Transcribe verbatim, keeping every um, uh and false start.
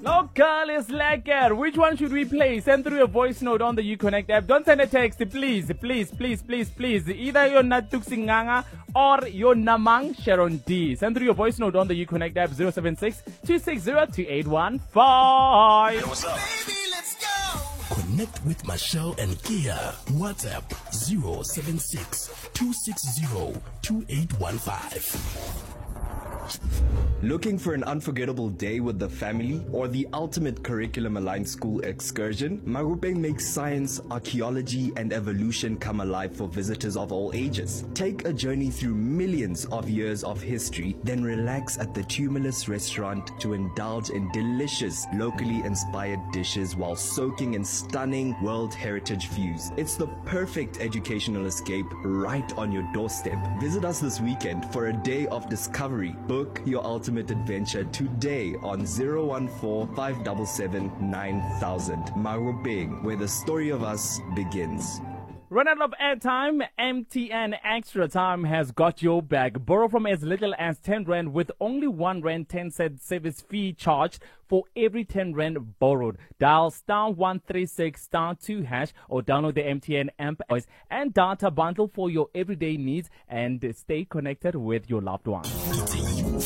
Local is lekker. Which one should we play? Send through a voice note on the Uconnect app. Don't send a text, please, please, please, please, please. Either you're Natuk Singanga or you're Namang Sharon D. Send through your voice note on the Uconnect app zero seven six, two six zero, two eight one five. Yo, what's up? Baby, let's go. Connect with Michelle and Kia. WhatsApp zero seven six, two six zero, two eight one five. Looking for an unforgettable day with the family or the ultimate curriculum-aligned school excursion? Marupeng makes science, archaeology, and evolution come alive for visitors of all ages. Take a journey through millions of years of history, then relax at the Tumulus restaurant to indulge in delicious, locally inspired dishes while soaking in stunning World Heritage views. It's the perfect educational escape right on your doorstep. Visit us this weekend for a day of discovery. Book your ultimate adventure today on zero one four, five seven seven, nine thousand. Marupeng, where the story of us begins. Run out of airtime? M T N Extra Time has got your back. Borrow from as little as ten rand with only one rand ten cent service fee charged for every ten rand borrowed. Dial star one three six star two hash or download the M T N amp and data bundle for your everyday needs and stay connected with your loved ones.